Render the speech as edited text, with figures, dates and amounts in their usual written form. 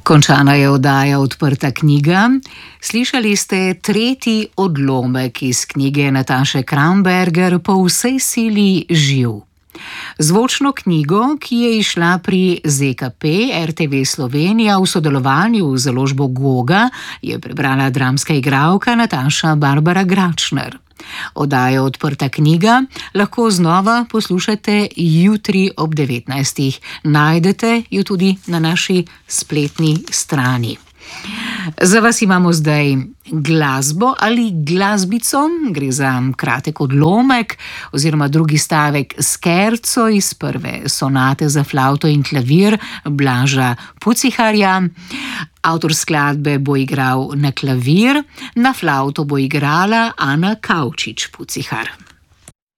Končana je oddaja Odprta knjiga. Slišali ste tretji odlomek iz knjige Nataše Kramberger Po vsej sili živ. Zvočno knjigo, ki je izšla pri ZKP RTV Slovenija v sodelovanju z založbo Goga, je prebrala dramska igralka Nataša Barbara Gračner. Oddajo Odprta knjiga lahko znova poslušate jutri ob 19. Najdete jo tudi na naši spletni strani. Za vas imamo zdaj glasbo ali glasbico, gre za kratek odlomek oziroma drugi stavek skerco iz prve sonate za flavto in klavir Blaža Puciharja. Avtor skladbe bo igral na klavir, na flavto bo igrala Ana Kavčič Pucihar.